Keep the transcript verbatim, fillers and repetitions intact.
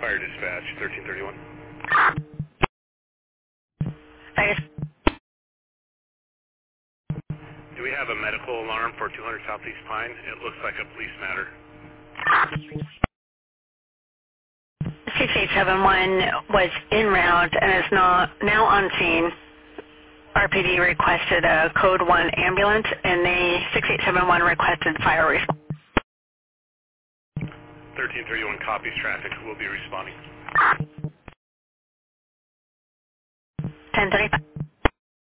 Fire dispatch, thirteen thirty-one. Fire. Do we have a medical alarm for two hundred Southeast Pine? It looks like a police matter. six eight seven one was en route and is not now on scene. R P D requested a code one ambulance, and the six eight seven one requested fire response. thirteen thirty-one copies traffic. We'll be responding. ten thirty-five.